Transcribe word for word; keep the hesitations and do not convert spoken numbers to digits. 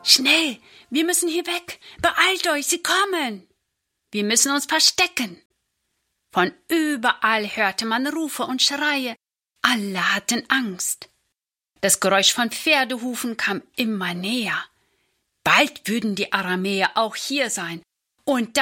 Schnell, wir müssen hier weg. Beeilt euch, sie kommen. Wir müssen uns verstecken. Von überall hörte man Rufe und Schreie. Alle hatten Angst. Das Geräusch von Pferdehufen kam immer näher. Bald würden die Aramäer auch hier sein. Und